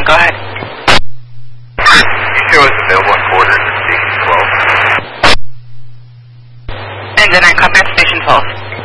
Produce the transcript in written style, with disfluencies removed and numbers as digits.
go ahead. You show us available on quarters at Station 12. And then I copy at Station 12.